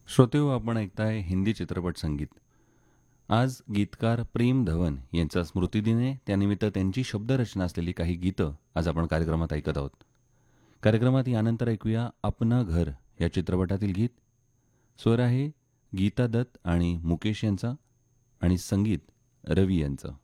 श्रोतेहो, आपण ऐकताय हिंदी चित्रपट संगीत. आज गीतकार प्रेम धवन यांचा स्मृतिदिन आहे. त्यानिमित्त त्यांची शब्दरचना असलेली काही गीतं आज आपण कार्यक्रमात ऐकत आहोत. कार्यक्रमात यानंतर ऐकूया अपना घर या चित्रपटातील गीत. स्वर आहे गीता दत्त आणि मुकेश यांचा आणि संगीत रवी यांचं.